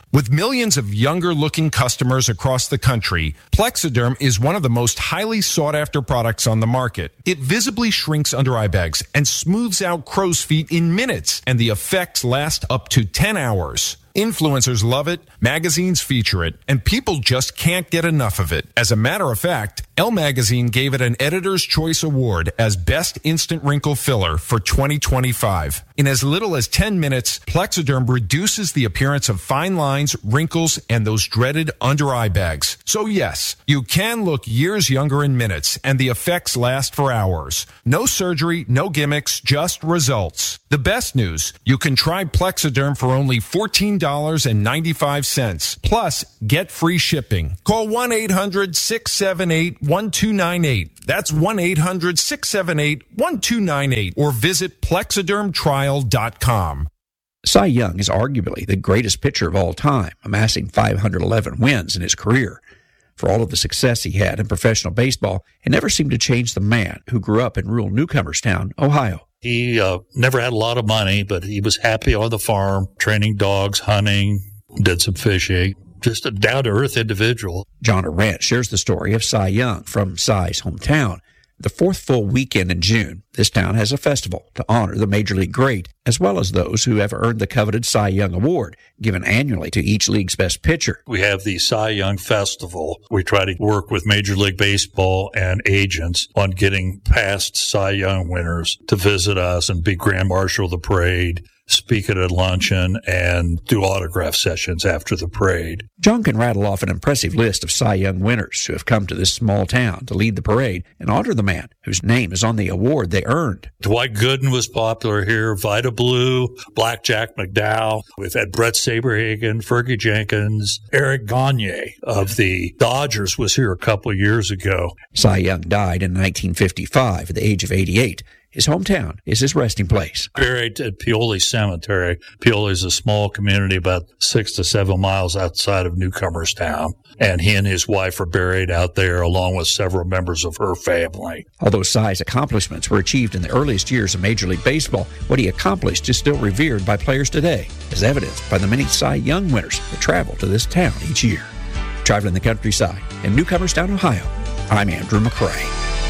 With millions of younger-looking customers across the country, Plexiderm is one of the most highly sought-after products on the market. It visibly shrinks under eye bags and smooths out crow's feet in minutes, and the effects last up to ten hours. Influencers love it, magazines feature it, and people just can't get enough of it. As a matter of fact, Elle Magazine gave it an Editor's Choice Award as Best Instant Wrinkle Filler for twenty twenty-five. In as little as ten minutes, Plexiderm reduces the appearance of fine lines, wrinkles, and those dreaded under-eye bags. So yes, you can look years younger in minutes, and the effects last for hours. No surgery, no gimmicks, just results. The best news, you can try Plexiderm for only fourteen dollars and ninety-five cents. Plus, get free shipping. Call one eight hundred six seven eight one two nine eight. That's one eight hundred six seven eight one two nine eight. Or visit plexiderm trial dot com. Cy Young is arguably the greatest pitcher of all time, amassing five hundred eleven wins in his career. For all of the success he had in professional baseball, it never seemed to change the man who grew up in rural Newcomerstown, Ohio. He uh, never had a lot of money, but he was happy on the farm, training dogs, hunting, did some fishing. Just a down-to-earth individual. John Arant shares the story of Cy Young from Cy's hometown. The fourth full weekend in June, this town has a festival to honor the Major League great, as well as those who have earned the coveted Cy Young Award, given annually to each league's best pitcher. We have the Cy Young Festival. We try to work with Major League Baseball and agents on getting past Cy Young winners to visit us and be Grand Marshal of the parade, speak at a luncheon, and do autograph sessions after the parade. John can rattle off an impressive list of Cy Young winners who have come to this small town to lead the parade and honor the man whose name is on the award they earned. Dwight Gooden was popular here, Vida Blue, Blackjack McDowell. We've had Brett Saberhagen, Fergie Jenkins, Eric Gagne of the Dodgers was here a couple of years ago. Cy Young died in nineteen fifty-five at the age of eighty-eight. His hometown is his resting place. Buried at Pioli Cemetery. Pioli is a small community about six to seven miles outside of Newcomerstown. And he and his wife are buried out there along with several members of her family. Although Cy's accomplishments were achieved in the earliest years of Major League Baseball, what he accomplished is still revered by players today, as evidenced by the many Cy Young winners that travel to this town each year. Traveling the countryside in Newcomerstown, Ohio, I'm Andrew McCrae.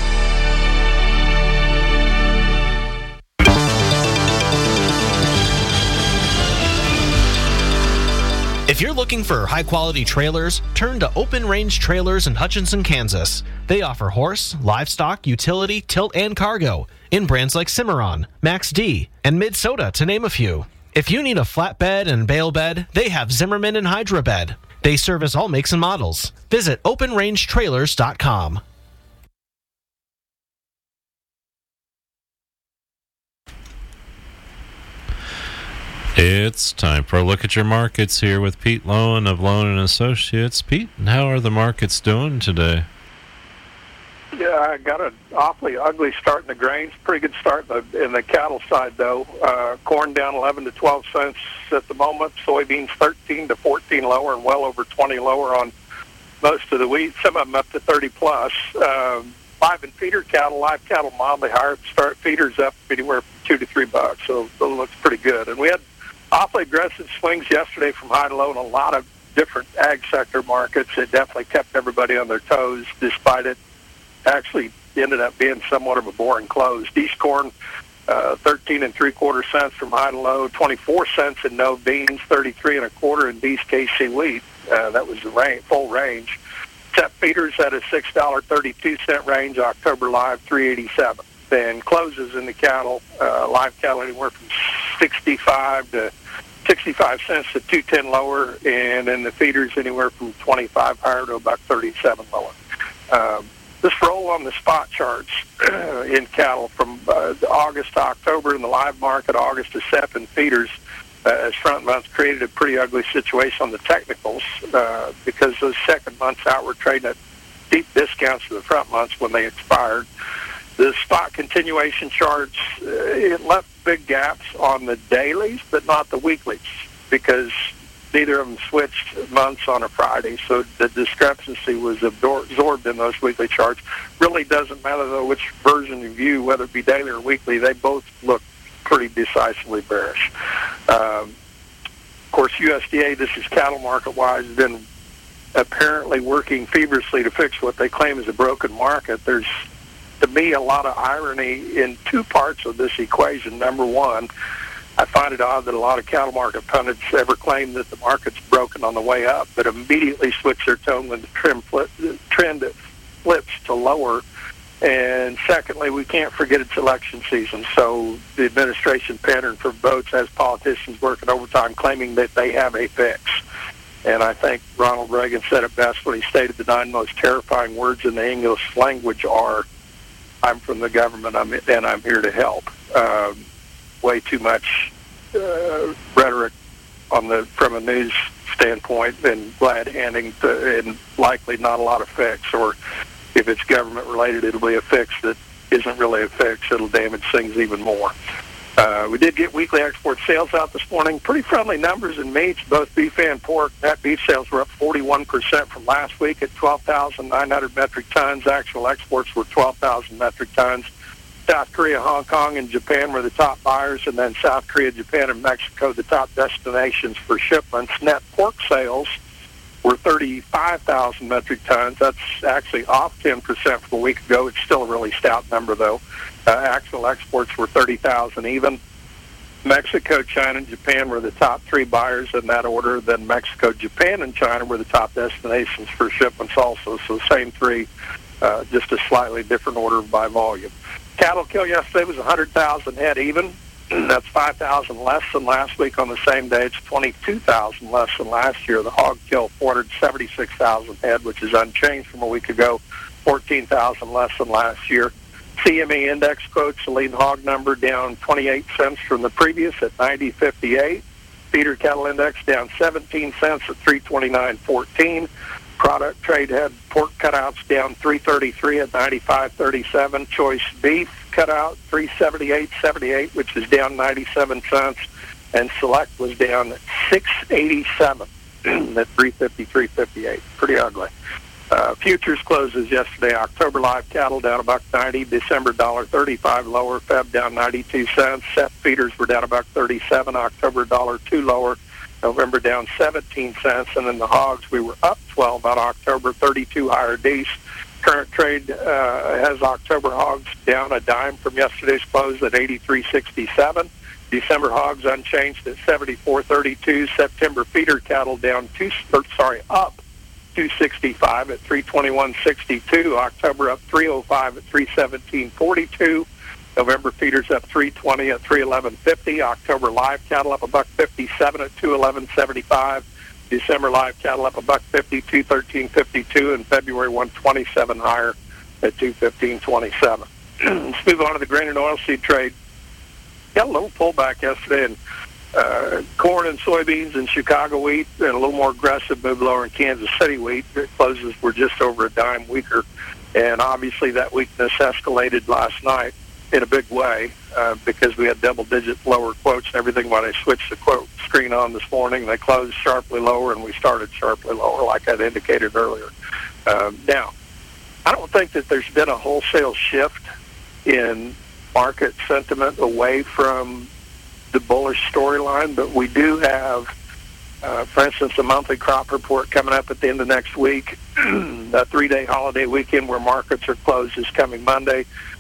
If you're looking for high-quality trailers, turn to Open Range Trailers in Hutchinson, Kansas. They offer horse, livestock, utility, tilt, and cargo in brands like Cimarron, Max D, and Mid-Soda, to name a few. If you need a flatbed and bale bed, they have Zimmerman and Hydra Bed. They service all makes and models. Visit open range trailers dot com. It's time for a look at your markets here with Pete Lowen of Lowen and Associates. Pete, how are the markets doing today? Yeah, I got an awfully ugly start in the grains. Pretty good start in the, in the cattle side, though. Uh, corn down eleven to twelve cents at the moment. Soybeans thirteen to fourteen lower, and well over twenty lower on most of the wheat. Some of them up to thirty plus. Um, live and feeder cattle, live cattle mildly higher. Start feeders up anywhere from two to three bucks. So it looks pretty good. And we had awfully aggressive swings yesterday from high to low in a lot of different ag sector markets. It definitely kept everybody on their toes, despite it actually ended up being somewhat of a boring close. East corn, uh, thirteen and three quarter cents from high to low, twenty-four cents in no beans, thirty-three and a quarter in East K C wheat. Uh, that was the range, full range. Set feeders at a six dollars and thirty-two cents range, October live, three eighty-seven. Then closes in the cattle, uh, live cattle anywhere from sixty-five to sixty-five cents to two ten lower, and in the feeders anywhere from twenty-five higher to about thirty-seven lower. Um, This roll on the spot charts in cattle from uh, August to October in the live market, August to Sep in feeders, uh, as front months created a pretty ugly situation on the technicals uh, because those second months out were trading at deep discounts to the front months when they expired. The spot continuation charts, uh, it left big gaps on the dailies, but not the weeklies, because neither of them switched months on a Friday, so the discrepancy was absorbed in those weekly charts. Really doesn't matter, though, which version you view, whether it be daily or weekly, they both look pretty decisively bearish. Um, course, U S D A, this is cattle market-wise, has been apparently working feverishly to fix what they claim is a broken market. There's, to me, a lot of irony in two parts of this equation. Number one, I find it odd that a lot of cattle market pundits ever claim that the market's broken on the way up, but immediately switch their tone when the trend, flip, the trend flips to lower. And secondly, we can't forget it's election season, so the administration pandering for votes has politicians working overtime claiming that they have a fix. And I think Ronald Reagan said it best when he stated the nine most terrifying words in the English language are, I'm from the government I'm, and I'm here to help. Um, way too much uh, rhetoric on the from a news standpoint and glad handing to, and likely not a lot of fix, or if it's government related, it'll be a fix that isn't really a fix. It'll damage things even more. Uh, we did get weekly export sales out this morning. Pretty friendly numbers in meats, both beef and pork. Net beef sales were up forty-one percent from last week at twelve thousand nine hundred metric tons. Actual exports were twelve thousand metric tons. South Korea, Hong Kong, and Japan were the top buyers, and then South Korea, Japan, and Mexico, the top destinations for shipments. Net pork sales were thirty-five thousand metric tons. That's actually off ten percent from a week ago. It's still a really stout number, though. Uh, actual exports were thirty thousand even. Mexico, China, and Japan were the top three buyers in that order. Then Mexico, Japan, and China were the top destinations for shipments also. So same three, uh, just a slightly different order by volume. Cattle kill yesterday was one hundred thousand head even. That's five thousand less than last week on the same day. It's twenty-two thousand less than last year. The hog kill, four hundred seventy-six thousand head, which is unchanged from a week ago, fourteen thousand less than last year. C M E index quotes, the lean hog number down twenty-eight cents from the previous at ninety fifty-eight. Feeder cattle index down seventeen cents at three twenty-nine fourteen. Product trade had pork cutouts down three thirty-three at ninety-five thirty-seven. Choice beef cutout three seventy-eight seventy-eight, which is down ninety-seven cents, and select was down six eighty-seven at three fifty-three fifty-eight. Pretty ugly. Uh, futures closes yesterday. October live cattle down a buck ninety. December dollar thirty-five lower. Feb down ninety-two cents. Set feeders were down a buck thirty-seven. October dollar two lower. November down seventeen cents, and in the hogs we were up twelve on October, thirty-two higher D's. Current trade uh, has October hogs down a dime from yesterday's close at eighty-three sixty-seven. December hogs unchanged at seventy-four thirty-two. September feeder cattle down two, or, sorry, up two sixty-five at three twenty-one sixty-two. October up three oh five at three seventeen forty-two. November feeders up three twenty at three eleven fifty. October live cattle up a buck fifty-seven at two eleven seventy-five. December live cattle up a buck fifty, two thirteen fifty-two, and February one twenty-seven higher at two fifteen twenty-seven. Let's move on to the grain and oilseed trade. Got a little pullback yesterday in uh, corn and soybeans and Chicago wheat, and a little more aggressive move lower in Kansas City wheat. The closes were just over a dime weaker, and obviously that weakness escalated last night in a big way uh, because we had double-digit lower quotes and everything. When I switched the quote screen on this morning, they closed sharply lower, and we started sharply lower, like I'd indicated earlier. Um, now, I don't think that there's been a wholesale shift in market sentiment away from the bullish storyline, but we do have, uh, for instance, a monthly crop report coming up at the end of next week. A three-day holiday weekend where markets are closed is coming Monday.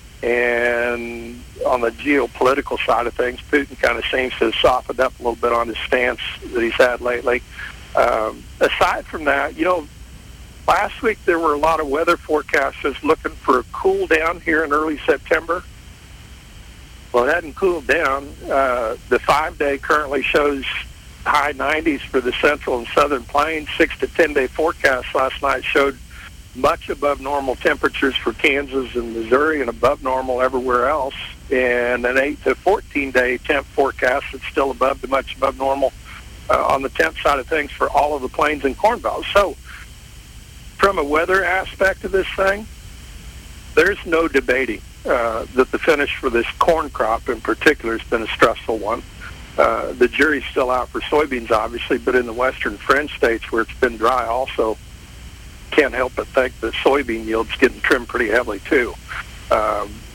And on the geopolitical side of things, Putin kind of seems to have softened up a little bit on his stance that he's had lately. Um, aside from that, you know, last week there were a lot of weather forecasters looking for a cool down here in early September. Well, it hadn't cooled down. Uh, the five-day currently shows high nineties for the central and southern plains. Six to ten-day forecast last night showed much above normal temperatures for Kansas and Missouri and above normal everywhere else. And an eight to fourteen-day temp forecast that's still above the much above normal uh, on the temp side of things for all of the plains and corn belts. So from a weather aspect of this thing, there's no debating uh, that the finish for this corn crop in particular has been a stressful one. Uh, the jury's still out for soybeans, obviously, but in the western fringe states where it's been dry also, can't help but think that soybean yield's getting trimmed pretty heavily too. Um,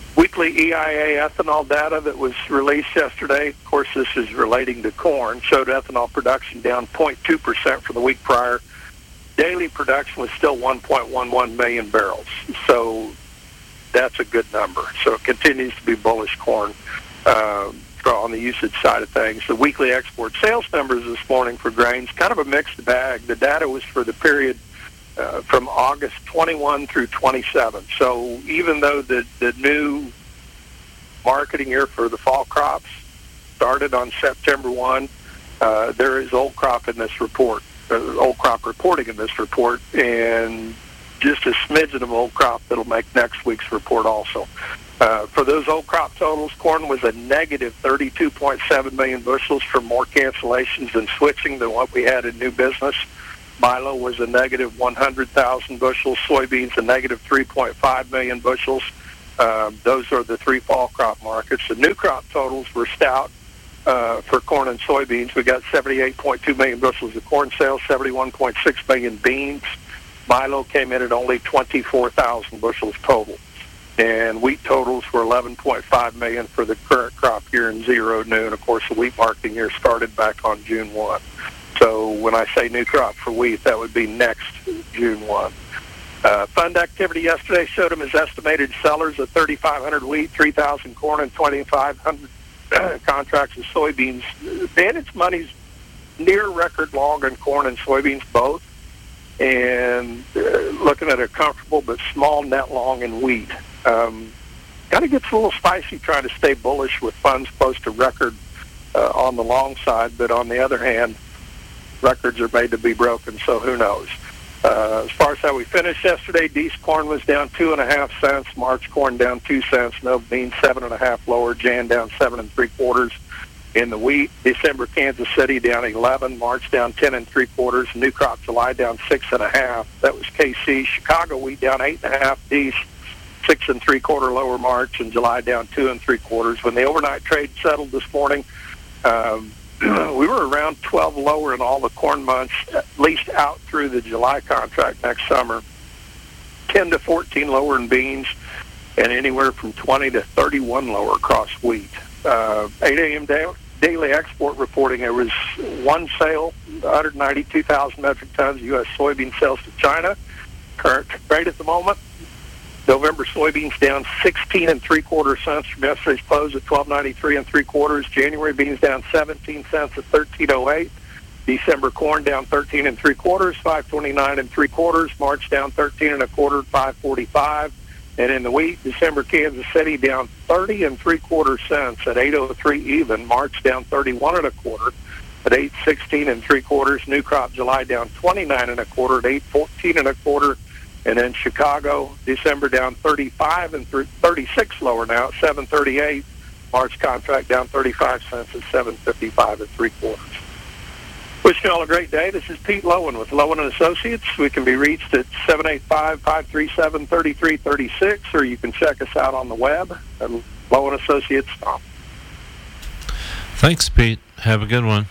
weekly E I A ethanol data that was released yesterday, of course this is relating to corn, showed ethanol production down zero point two percent from the week prior. Daily production was still one point one one million barrels. So that's a good number. So it continues to be bullish corn uh, on the usage side of things. The weekly export sales numbers this morning for grains, kind of a mixed bag. The data was for the period uh, from August twenty-one through twenty-seven. So even though the, the new marketing year for the fall crops started on September first, uh, there is old crop in this report. Old crop reporting in this report, and just a smidgen of old crop that'll make next week's report also. Uh, for those old crop totals, corn was a negative thirty-two point seven million bushels for more cancellations and switching than what we had in new business. Milo was a negative one hundred thousand bushels. Soybeans a negative three point five million bushels. Uh, those are the three fall crop markets. The new crop totals were stout. Uh, for corn and soybeans, we got seventy-eight point two million bushels of corn sales, seventy-one point six million beans. Milo came in at only twenty-four thousand bushels total. And wheat totals were eleven point five million for the current crop year in zero noon. Of course, the wheat marketing year started back on June first. So when I say new crop for wheat, that would be next June first. Uh, fund activity yesterday showed them as estimated sellers of thirty-five hundred wheat, three thousand corn, and twenty-five hundred contracts of soybeans. Vantage money's near record long in corn and soybeans both, and uh, looking at a comfortable but small net long in wheat. Um, kind of gets a little spicy trying to stay bullish with funds close to record uh, on the long side, but on the other hand, records are made to be broken, so who knows. Uh, as far as how we finished yesterday, Dece corn was down two and a half cents. March corn down two cents. No beans seven and a half lower. Jan down seven and three quarters. In the wheat, December Kansas City down eleven. March down ten and three quarters. New crop July down six and a half. That was K C. Chicago wheat down eight and a half. Dece six and three quarter lower March, and July down two and three quarters. When the overnight trade settled this morning, um, we were around twelve lower in all the corn months, at least out through the July contract next summer. ten to fourteen lower in beans, and anywhere from twenty to thirty-one lower across wheat. Uh, eight a.m. Da- daily export reporting, there was one sale, one hundred ninety-two thousand metric tons of U S soybean sales to China. Current rate at the moment, November soybeans down sixteen and three quarter cents from yesterday's close at twelve ninety-three and three quarters. January beans down seventeen cents at thirteen oh eight. December corn down thirteen and three quarters, five twenty-nine and three quarters. March down thirteen and a quarter, five forty-five. And in the wheat, December Kansas City down thirty and three quarter cents at eight oh three even. March down thirty-one and a quarter at eight sixteen and three quarters. New crop July down twenty-nine and a quarter at eight fourteen and a quarter. And then Chicago, December down thirty-five and thirty-six lower now at seven thirty-eight. March contract down thirty-five cents at seven fifty-five and three quarters. Wishing you all a great day. This is Pete Lowen with Lowen and Associates. We can be reached at seven eight five, five three seven, three three three six, or you can check us out on the web at lowen associates dot com. Thanks, Pete. Have a good one.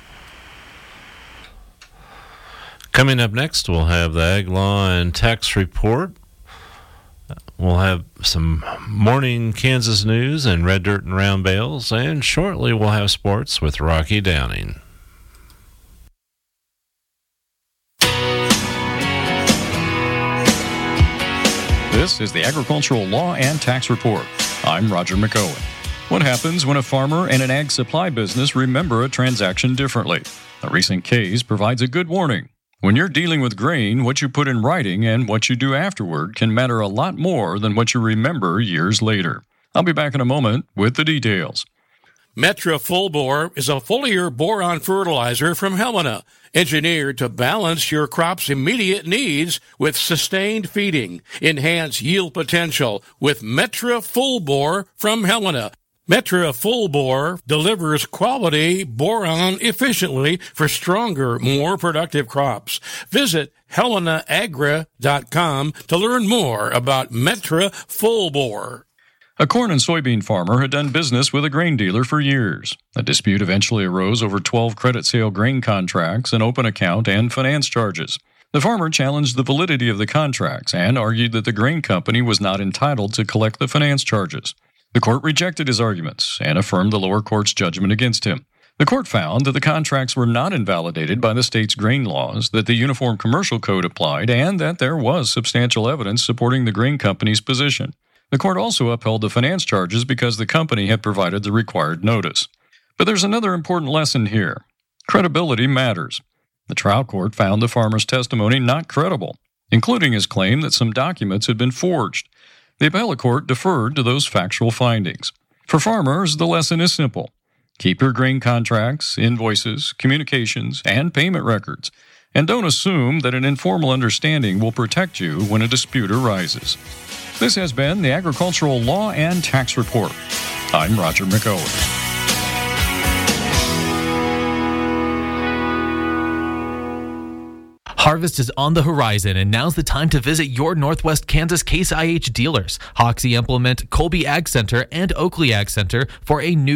Coming up next, we'll have the Ag Law and Tax Report. We'll have some morning Kansas news and red dirt and round bales, and shortly we'll have sports with Rocky Downing. This is the Agricultural Law and Tax Report. I'm Roger McOwen. What happens when a farmer and an ag supply business remember a transaction differently? A recent case provides a good warning. When you're dealing with grain, what you put in writing and what you do afterward can matter a lot more than what you remember years later. I'll be back in a moment with the details. Metra Full Bore is a foliar boron fertilizer from Helena, engineered to balance your crop's immediate needs with sustained feeding. Enhance yield potential with Metra Full Bore from Helena. Metra Full Bore delivers quality boron efficiently for stronger, more productive crops. Visit helena agra dot com to learn more about Metra Full Bore. A corn and soybean farmer had done business with a grain dealer for years. A dispute eventually arose over twelve credit sale grain contracts, an open account, and finance charges. The farmer challenged the validity of the contracts and argued that the grain company was not entitled to collect the finance charges. The court rejected his arguments and affirmed the lower court's judgment against him. The court found that the contracts were not invalidated by the state's grain laws, that the Uniform Commercial Code applied, and that there was substantial evidence supporting the grain company's position. The court also upheld the finance charges because the company had provided the required notice. But there's another important lesson here. Credibility matters. The trial court found the farmer's testimony not credible, including his claim that some documents had been forged. The appellate court deferred to those factual findings. For farmers, the lesson is simple. Keep your grain contracts, invoices, communications, and payment records, and don't assume that an informal understanding will protect you when a dispute arises. This has been the Agricultural Law and Tax Report. I'm Roger McOwen. Harvest is on the horizon, and now's the time to visit your Northwest Kansas Case I H dealers, Hoxie Implement, Colby Ag Center, and Oakley Ag Center for a new